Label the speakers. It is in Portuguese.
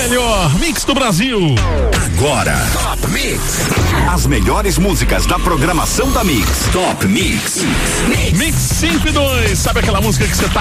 Speaker 1: melhor mix do Brasil.
Speaker 2: Agora, Top Mix. As melhores músicas da programação da Mix. Top Mix.
Speaker 1: Mix 5 e 2. Sabe aquela música que você tá